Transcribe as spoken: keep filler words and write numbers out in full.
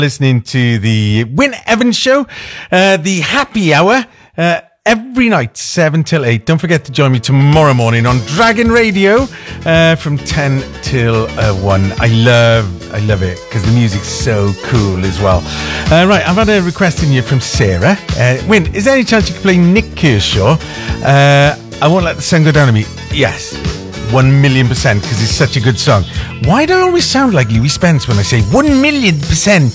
Listening to the Wyn Evans Show, uh, the happy hour, uh, every night, seven till eight. Don't forget to join me tomorrow morning on Dragon Radio uh, from ten till uh, one. I love, I love it because the music's so cool as well. Uh, right, I've had a request in here from Sarah. Uh, Wyn, is there any chance you could play Nick Kershaw? Uh, I won't let the sun go down on me. Yes. One million percent, because it's such a good song. Why do I always sound like Louis Spence when I say one million percent?